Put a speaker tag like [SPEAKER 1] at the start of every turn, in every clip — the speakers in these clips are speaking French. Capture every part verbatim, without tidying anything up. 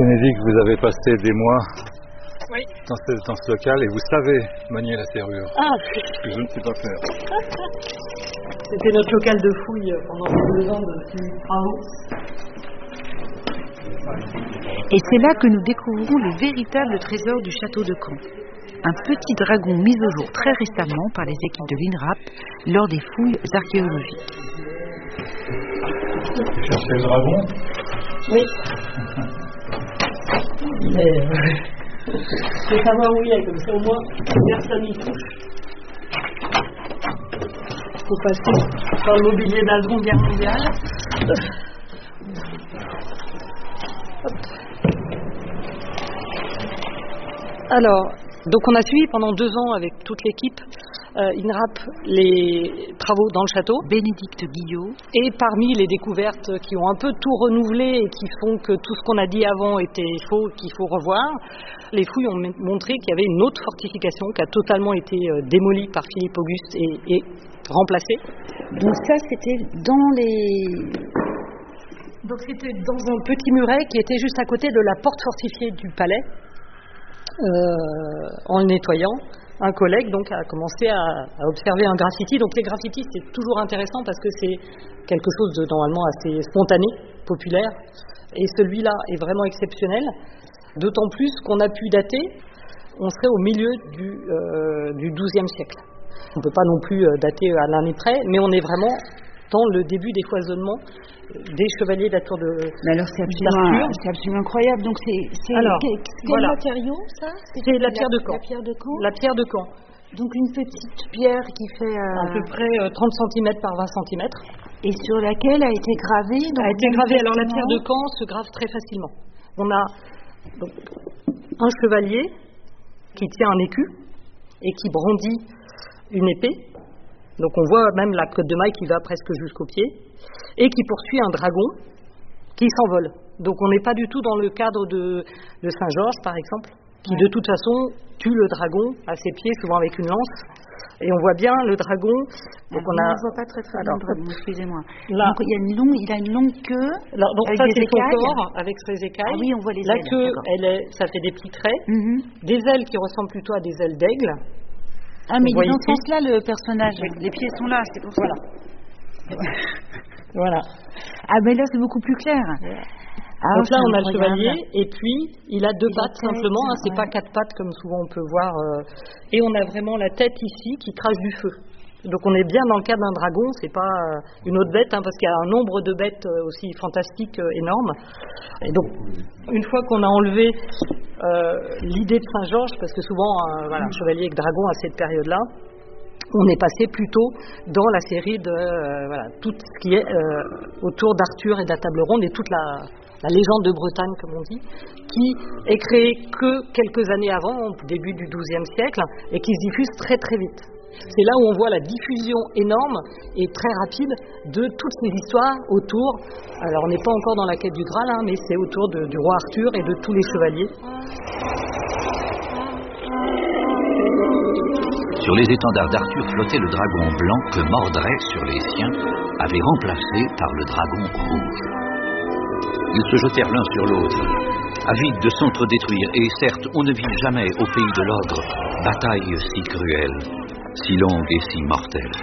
[SPEAKER 1] Bénédicte, vous avez passé des mois
[SPEAKER 2] oui.
[SPEAKER 1] dans, ce, dans ce local et vous savez manier la serrure.
[SPEAKER 2] Ah,
[SPEAKER 1] ce que je ne sais pas faire.
[SPEAKER 2] C'était notre local de fouille pendant deux ans de travaux.
[SPEAKER 3] Et c'est là que nous découvrons le véritable trésor du château de Caen. Un petit dragon mis au jour très récemment par les équipes de l'INRAP lors des fouilles archéologiques.
[SPEAKER 1] Vous cherchez le dragon ?
[SPEAKER 2] Oui. Mais, euh, je veux savoir où il est, comme ça au moins personne n'y touche. Il faut passer par le mobilier de la Seconde Guerre mondiale. Alors, donc on a suivi pendant deux ans avec toute l'équipe euh, INRAP les travaux dans le château.
[SPEAKER 3] Bénédicte Guillot.
[SPEAKER 2] Et parmi les découvertes qui ont un peu tout renouvelé et qui font que tout ce qu'on a dit avant était faux, qu'il faut revoir, les fouilles ont montré qu'il y avait une autre fortification qui a totalement été euh, démolie par Philippe Auguste et, et remplacée.
[SPEAKER 3] Donc ça, c'était dans les...
[SPEAKER 2] Donc c'était dans un petit muret qui était juste à côté de la porte fortifiée du palais. Euh, en le nettoyant, un collègue donc a commencé à, à observer un graffiti. Donc les graffitis, c'est toujours intéressant parce que c'est quelque chose de normalement assez spontané, populaire, et celui-là est vraiment exceptionnel, d'autant plus qu'on a pu dater, on serait au milieu du, euh, du douzième siècle. On ne peut pas non plus dater à l'année près, mais on est vraiment dans le début des foisonnements des chevaliers de la tour de
[SPEAKER 3] Mais alors c'est absolument, c'est absolument incroyable. Donc c'est, c'est
[SPEAKER 2] alors,
[SPEAKER 3] quel, quel
[SPEAKER 2] voilà.
[SPEAKER 3] matériau ça
[SPEAKER 2] C'est, c'est la, la pierre de Caen.
[SPEAKER 3] La pierre de Caen.
[SPEAKER 2] La pierre de Caen.
[SPEAKER 3] Donc une petite pierre qui fait euh...
[SPEAKER 2] à peu près euh, trente centimètres par vingt centimètres.
[SPEAKER 3] Et sur laquelle a été gravée.
[SPEAKER 2] Donc a été gravée. Alors la pierre de Caen se grave très facilement. On a donc un chevalier qui tient un écu et qui brandit une épée. Donc on voit même la côte de maille qui va presque jusqu'au pied et qui poursuit un dragon qui s'envole. Donc on n'est pas du tout dans le cadre de, de Saint-Georges par exemple, qui ouais. de toute façon tue le dragon à ses pieds, souvent avec une lance. Et on voit bien le dragon. Donc
[SPEAKER 3] ah,
[SPEAKER 2] on a.
[SPEAKER 3] On ne voit pas très très bien le dragon, excusez-moi.
[SPEAKER 2] Là,
[SPEAKER 3] donc il, y a une longue, il a une longue queue.
[SPEAKER 2] Alors, donc
[SPEAKER 3] avec
[SPEAKER 2] ça
[SPEAKER 3] des
[SPEAKER 2] c'est son
[SPEAKER 3] écailles.
[SPEAKER 2] corps avec ses écailles.
[SPEAKER 3] Ah oui, on voit les
[SPEAKER 2] la
[SPEAKER 3] ailes. La
[SPEAKER 2] queue, elle est, ça fait des petits traits, mm-hmm. des ailes qui ressemblent plutôt à des ailes d'aigle.
[SPEAKER 3] Ah mais il est dans ce sens-là le personnage. Oui. Les pieds sont là, c'est pour ça.
[SPEAKER 2] Voilà. Voilà.
[SPEAKER 3] Ah mais là c'est beaucoup plus clair.
[SPEAKER 2] Ouais.
[SPEAKER 3] Ah,
[SPEAKER 2] donc là on a le chevalier et puis il a deux
[SPEAKER 3] il
[SPEAKER 2] pattes
[SPEAKER 3] tête,
[SPEAKER 2] simplement, hein, c'est
[SPEAKER 3] ouais.
[SPEAKER 2] pas quatre pattes comme souvent on peut voir. Euh, et on a vraiment la tête ici qui crache du feu. Donc on est bien dans le cas d'un dragon, c'est pas euh, une autre bête, hein, parce qu'il y a un nombre de bêtes euh, aussi fantastiques euh, énormes. Et donc une fois qu'on a enlevé euh, l'idée de Saint-Georges, parce que souvent euh, voilà, un chevalier avec dragon à cette période-là, on est passé plutôt dans la série de euh, voilà, tout ce qui est euh, autour d'Arthur et de la table ronde et toute la, la légende de Bretagne, comme on dit, qui est créée que quelques années avant, au début du douzième siècle, et qui se diffuse très très vite. C'est là où on voit la diffusion énorme et très rapide de toutes ces histoires autour. Alors on n'est pas encore dans la quête du Graal, hein, mais c'est autour de, du roi Arthur et de tous les chevaliers.
[SPEAKER 4] Sur les étendards d'Arthur flottait le dragon blanc que Mordred, sur les siens, avait remplacé par le dragon rouge. Ils se jetèrent l'un sur l'autre, avides de s'entre-détruire, et certes, on ne vit jamais au pays de l'ogre bataille si cruelle, si longue et si mortelle.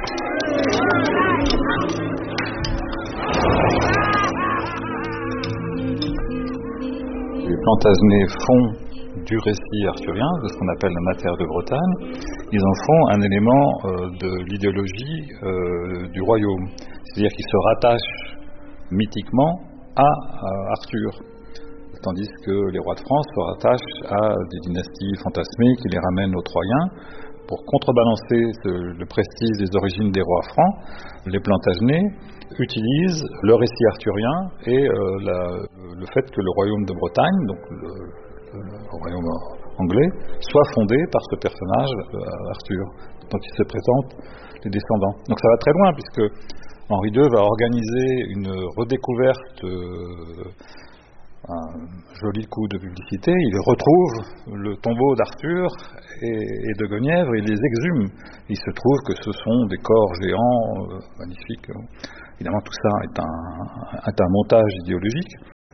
[SPEAKER 1] Les Plantagenets font du récit arthurien, de ce qu'on appelle la matière de Bretagne, ils en font un élément euh, de l'idéologie euh, du royaume. C'est-à-dire qu'ils se rattachent mythiquement à, à Arthur, tandis que les rois de France se rattachent à des dynasties fantasmées qui les ramènent aux Troyens. Pour contrebalancer ce, le prestige des origines des rois francs, les Plantagenets utilisent le récit arthurien et euh, la, le fait que le royaume de Bretagne, donc le, le royaume anglais, soit fondé par ce personnage euh, Arthur, dont il se présente les descendants. Donc ça va très loin, puisque Henri deux va organiser une redécouverte, euh, un joli coup de publicité. Il retrouve le tombeau d'Arthur et, et de Guenièvre, il les exhume. Il se trouve que ce sont des corps géants, euh, magnifiques. Évidemment, tout ça est un, est un montage idéologique.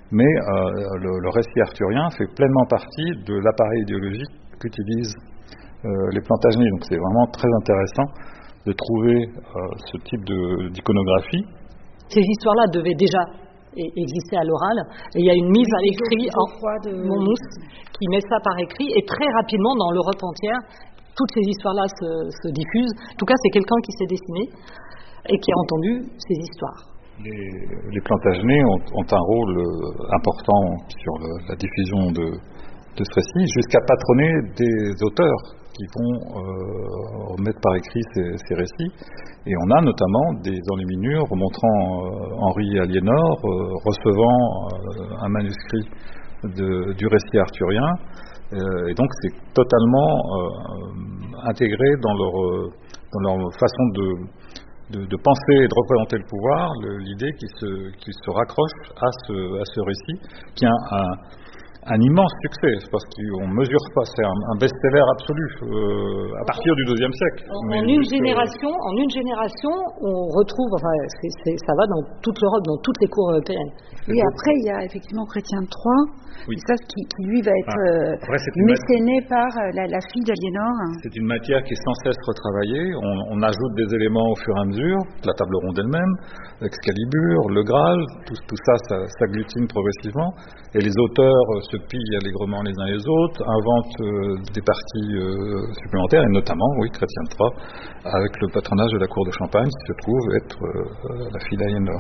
[SPEAKER 1] mais euh, le, le récit arthurien fait pleinement partie de l'appareil idéologique qu'utilisent euh, les Plantagenets. Donc c'est vraiment très intéressant de trouver euh, ce type de, d'iconographie.
[SPEAKER 2] Ces histoires-là devaient déjà exister à l'oral, et il y a une mise à l'écrit en
[SPEAKER 3] de...
[SPEAKER 2] Monmouth qui met ça par écrit, et très rapidement dans l'Europe entière, toutes ces histoires-là se, se diffusent. En tout cas, c'est quelqu'un qui s'est dessiné et qui a entendu ces histoires.
[SPEAKER 1] Les, les Plantagenets ont, ont un rôle important sur le, la diffusion de, de ce récit, jusqu'à patronner des auteurs qui vont euh, mettre par écrit ces, ces récits. Et on a notamment des enluminures montrant euh, Henri Aliénor euh, recevant euh, un manuscrit de, du récit arthurien. Euh, et donc c'est totalement euh, intégré dans leur, dans leur façon de, de, de penser et de représenter le pouvoir, le, l'idée qui se, qui se raccroche à ce, à ce récit, qui a un, un un immense succès, parce qu'on ne mesure pas, c'est un, un best-seller absolu euh, à partir du deuxième siècle.
[SPEAKER 2] En, en une génération, en une génération, on retrouve, enfin, c'est, c'est, ça va dans toute l'Europe, dans toutes les cours européennes.
[SPEAKER 3] Oui, après il y a effectivement Chrétien de Troyes, oui. Ça qui, qui lui va être ah. euh,
[SPEAKER 1] après,
[SPEAKER 3] mécéné mat... par la, la fille d'Aliénor.
[SPEAKER 1] C'est une matière qui est sans cesse retravaillée. On, on ajoute des éléments au fur et à mesure, la table ronde elle-même, l'Excalibur, le Graal, tout, tout ça, ça s'agglutine progressivement, et les auteurs se pillent allègrement les uns les autres, inventent euh, des parties euh, supplémentaires, et notamment, oui, Chrétien de Troyes, avec le patronage de la cour de Champagne, qui se trouve être euh, la fille d'Aliénor.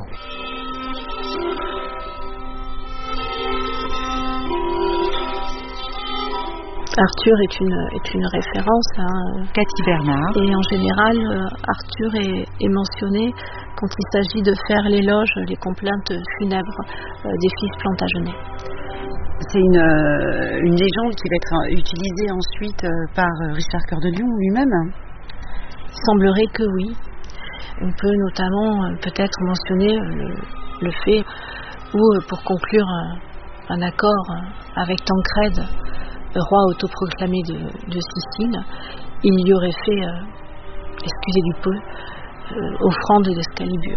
[SPEAKER 5] Arthur est une, est une référence. Hein.
[SPEAKER 3] Cathy Bernard.
[SPEAKER 5] Et en général, euh, Arthur est, est mentionné quand il s'agit de faire l'éloge, les complaintes funèbres euh, des fils Plantagenets.
[SPEAKER 3] C'est une, euh, une légende qui va être utilisée ensuite euh, par Richard Cœur de Lion lui-même.
[SPEAKER 5] Il semblerait que oui. On peut notamment euh, peut-être mentionner euh, le, le fait où, euh, pour conclure euh, un accord euh, avec Tancrède, roi autoproclamé de, de Sicile, il y aurait fait, euh, excusez du peu, euh, offrande d'Excalibur.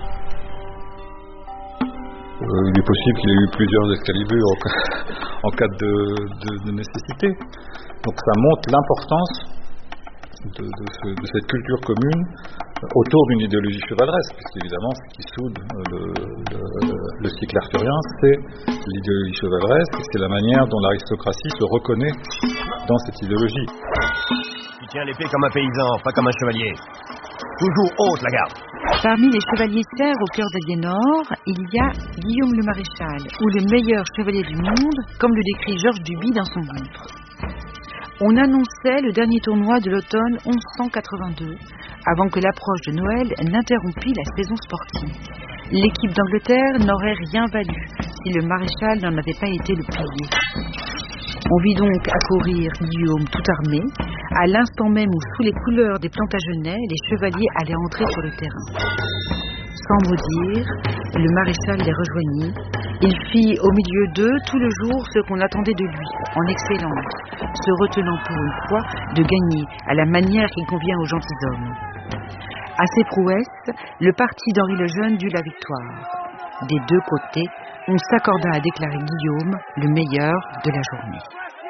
[SPEAKER 1] Euh, il est possible qu'il y ait eu plusieurs Excalibur en cas, en cas de, de, de nécessité. Donc ça montre l'importance de, de, ce, de cette culture commune autour d'une idéologie chevaleresque, puisqu'évidemment ce qui soude le, le, le cycle arthurien, c'est l'idéologie chevaleresque, et c'est la manière dont l'aristocratie se reconnaît dans cette idéologie.
[SPEAKER 6] Tu tiens l'épée comme un paysan, pas comme un chevalier. Toujours haute la garde.
[SPEAKER 3] Parmi les chevaliers serfs au cœur d'Aliénor, il y a Guillaume le Maréchal, ou le meilleur chevalier du monde, comme le décrit Georges Duby dans son livre. On annonçait le dernier tournoi de l'automne onze cent quatre-vingt-deux, avant que l'approche de Noël n'interrompît la saison sportive. L'équipe d'Angleterre n'aurait rien valu si le maréchal n'en avait pas été le pilier. On vit donc accourir Guillaume tout armé, à l'instant même où, sous les couleurs des Plantagenets, les chevaliers allaient entrer sur le terrain. Sans mot dire, le maréchal les rejoignit. Il fit au milieu d'eux tout le jour ce qu'on attendait de lui, en excellence, se retenant pour une fois de gagner à la manière qui convient aux gentilshommes. À ces prouesses, le parti d'Henri le Jeune dut la victoire. Des deux côtés, on s'accorda à déclarer Guillaume le meilleur de la journée.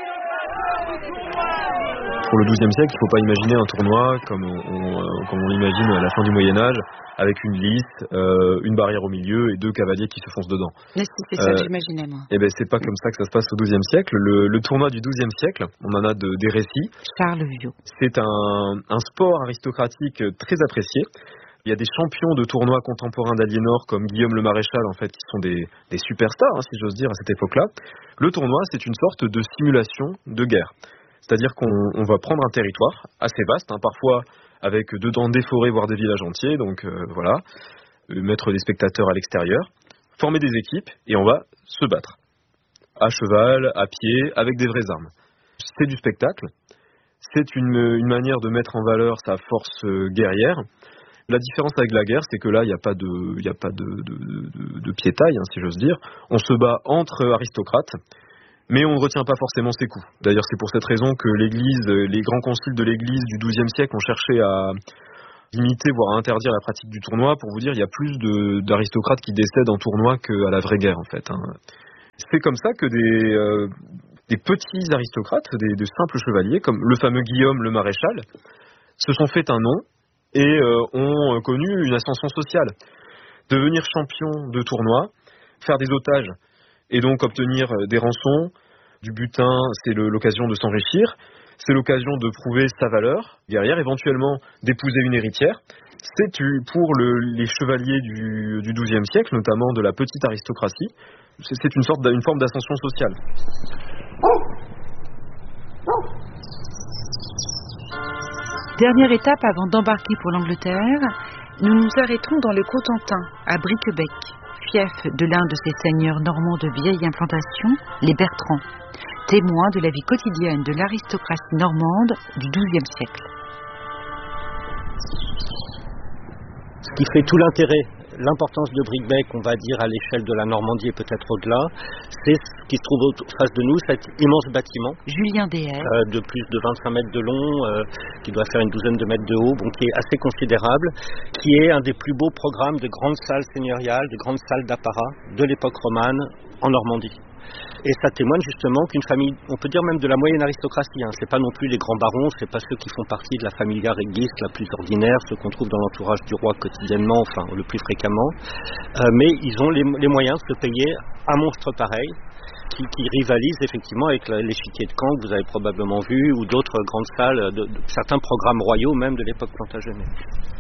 [SPEAKER 7] Pour le douzième siècle, il ne faut pas imaginer un tournoi comme on, on, comme on l'imagine à la fin du Moyen-Âge, avec une liste, euh, une barrière au milieu et deux cavaliers qui se foncent dedans.
[SPEAKER 3] Mais c'est ça euh, que j'imaginais, moi.
[SPEAKER 7] Eh ben, c'est pas comme ça que ça se passe au douzième siècle. Le, le tournoi du douzième siècle, on en a de, des récits.
[SPEAKER 3] Charles Viau.
[SPEAKER 7] C'est un, un sport aristocratique très apprécié. Il y a des champions de tournois contemporains d'Aliénor comme Guillaume le Maréchal, en fait, qui sont des, des superstars, hein, si j'ose dire, à cette époque-là. Le tournoi, c'est une sorte de simulation de guerre. C'est-à-dire qu'on on va prendre un territoire assez vaste, hein, parfois avec dedans des forêts, voire des villages entiers, donc euh, voilà, euh, mettre des spectateurs à l'extérieur, former des équipes, et on va se battre. À cheval, à pied, avec des vraies armes. C'est du spectacle, c'est une, une manière de mettre en valeur sa force euh, guerrière. La différence avec la guerre, c'est que là, il n'y a pas de, il n'y a pas de, de, de, de piétaille, hein, si j'ose dire. On se bat entre aristocrates, mais on ne retient pas forcément ses coups. D'ailleurs, c'est pour cette raison que l'Église, les grands conciles de l'Église du douzième siècle ont cherché à limiter, voire à interdire la pratique du tournoi. Pour vous dire, il y a plus de, d'aristocrates qui décèdent en tournoi qu'à la vraie guerre, en fait. Hein. C'est comme ça que des, euh, des petits aristocrates, des, de simples chevaliers, comme le fameux Guillaume le Maréchal, se sont fait un nom et euh, ont connu une ascension sociale. Devenir champion de tournoi, faire des otages et donc obtenir des rançons, du butin, c'est le, l'occasion de s'enrichir, c'est l'occasion de prouver sa valeur, derrière éventuellement d'épouser une héritière. C'est pour le, les chevaliers du, du douzième siècle, notamment de la petite aristocratie, c'est, c'est une, sorte, une forme d'ascension sociale.
[SPEAKER 3] Dernière étape avant d'embarquer pour l'Angleterre, nous nous arrêterons dans le Cotentin, à Briquebec, fief de l'un de ces seigneurs normands de vieille implantation, les Bertrands, témoins de la vie quotidienne de l'aristocratie normande du douzième siècle.
[SPEAKER 8] Ce qui fait tout l'intérêt, l'importance de Briquebec, on va dire, à l'échelle de la Normandie et peut-être au-delà, c'est ce qui se trouve en face de nous, cet immense bâtiment.
[SPEAKER 3] Julien Déher.
[SPEAKER 8] Euh, de plus de vingt-cinq mètres de long, euh, qui doit faire une douzaine de mètres de haut, donc qui est assez considérable, qui est un des plus beaux programmes de grandes salles seigneuriales, de grandes salles d'apparat de l'époque romane en Normandie. Et ça témoigne justement qu'une famille, on peut dire même de la moyenne aristocratie, hein, c'est pas non plus les grands barons, c'est pas ceux qui font partie de la familia regis la plus ordinaire, ceux qu'on trouve dans l'entourage du roi quotidiennement, enfin le plus fréquemment, euh, mais ils ont les, les moyens de se payer un monstre pareil, qui, qui rivalise effectivement avec la, l'échiquier de Caen que vous avez probablement vu, ou d'autres grandes salles, de, de, certains programmes royaux même de l'époque Plantagenet.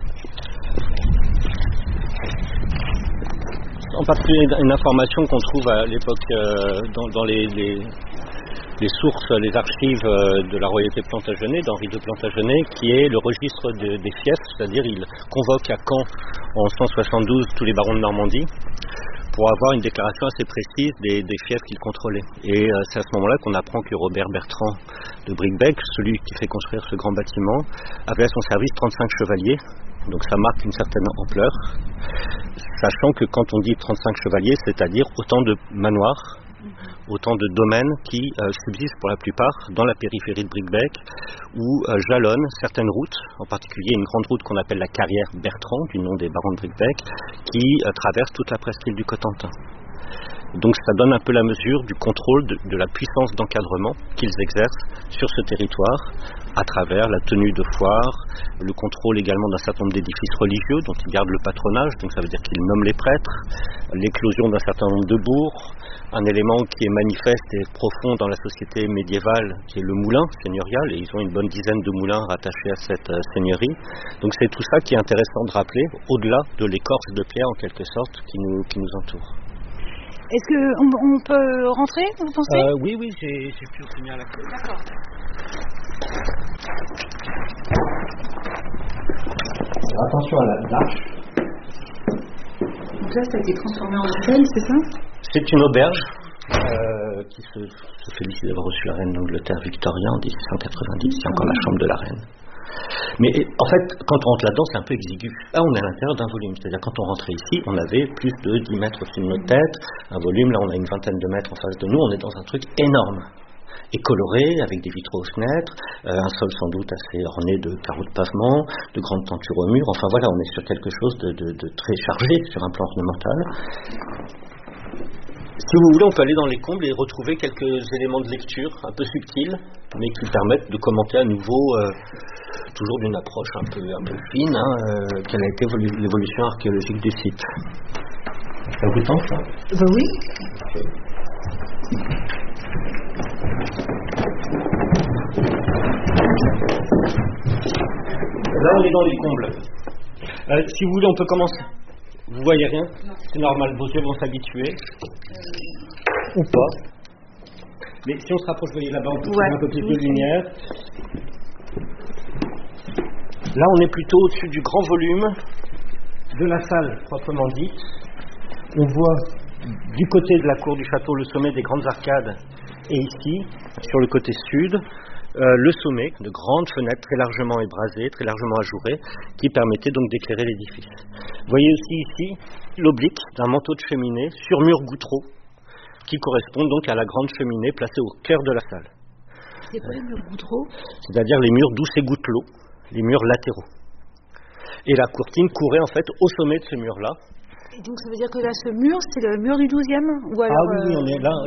[SPEAKER 8] En particulier une information qu'on trouve à l'époque euh, dans, dans les, les, les sources, les archives euh, de la royauté Plantagenet, d'Henri de Plantagenet, qui est le registre de, des fiefs, c'est-à-dire il convoque à Caen en cent soixante-douze tous les barons de Normandie pour avoir une déclaration assez précise des, des fiefs qu'il contrôlait. Et euh, c'est à ce moment-là qu'on apprend que Robert Bertrand de Briquebec, celui qui fait construire ce grand bâtiment, avait à son service trente-cinq chevaliers. Donc ça marque une certaine ampleur, sachant que quand on dit trente-cinq chevaliers, c'est-à-dire autant de manoirs, autant de domaines qui euh, subsistent pour la plupart dans la périphérie de Briquebec, où euh, jalonnent certaines routes, en particulier une grande route qu'on appelle la carrière Bertrand, du nom des barons de Briquebec, qui euh, traverse toute la presqu'île du Cotentin. Donc ça donne un peu la mesure du contrôle de, de la puissance d'encadrement qu'ils exercent sur ce territoire à travers la tenue de foires, le contrôle également d'un certain nombre d'édifices religieux dont ils gardent le patronage, donc ça veut dire qu'ils nomment les prêtres, l'éclosion d'un certain nombre de bourgs, un élément qui est manifeste et profond dans la société médiévale qui est le moulin seigneurial, et ils ont une bonne dizaine de moulins rattachés à cette euh, seigneurie. Donc c'est tout ça qui est intéressant de rappeler, au-delà de l'écorce de pierre en quelque sorte qui nous, qui nous entoure.
[SPEAKER 3] Est-ce qu'on on peut rentrer, vous pensez
[SPEAKER 8] euh, Oui, oui, j'ai, j'ai pu obtenir la clé.
[SPEAKER 3] D'accord.
[SPEAKER 8] Attention à la marche.
[SPEAKER 3] Donc là, ça a été transformé en hôtel, c'est ça?
[SPEAKER 8] C'est une auberge euh, qui se, se félicite d'avoir reçu la reine d'Angleterre Victoria en dix-huit cent quatre-vingt-dix. C'est encore la chambre de la reine. Mais en fait, quand on rentre là-dedans, c'est un peu exigu. Là, on est à l'intérieur d'un volume. C'est-à-dire, quand on rentrait ici, on avait plus de dix mètres au-dessus de notre tête. Un volume, là, on a une vingtaine de mètres en face de nous. On est dans un truc énorme. Et coloré, avec des vitraux aux fenêtres, euh, un sol sans doute assez orné de carreaux de pavement, de grandes tentures au mur. Enfin voilà, on est sur quelque chose de, de, de très chargé sur un plan ornemental. Si vous voulez, on peut aller dans les combles et retrouver quelques éléments de lecture un peu subtils, mais qui permettent de commenter à nouveau, euh, toujours d'une approche un peu, un peu fine, hein, euh, quelle a été l'évolution archéologique du site. Ça vous tente, ça?
[SPEAKER 3] Ben oui.
[SPEAKER 8] Là, on est dans les combles. Euh, si vous voulez, on peut commencer. Vous voyez rien? C'est normal, vos yeux vont s'habituer. Ou pas. Mais si on se rapproche, vous voyez là-bas, on peut trouver ouais. un peu plus de lumière. Là, on est plutôt au-dessus du grand volume de la salle, proprement dite. On voit du côté de la cour du château le sommet des grandes arcades, et ici, sur le côté sud, euh, le sommet de grandes fenêtres très largement ébrasées, très largement ajourées, qui permettaient donc d'éclairer l'édifice. Vous voyez aussi ici l'oblique d'un manteau de cheminée sur mur goutreau, qui correspond donc à la grande cheminée placée au cœur de la salle.
[SPEAKER 3] C'est pas les murs goutreaux?
[SPEAKER 8] C'est-à-dire les murs d'où s'égoutte l'eau, les murs latéraux. Et la courtine courait en fait au sommet de ce mur-là.
[SPEAKER 3] Et donc ça veut dire que là, ce mur, c'est le mur du douzième ou alors,
[SPEAKER 8] Ah oui, oui, on est là.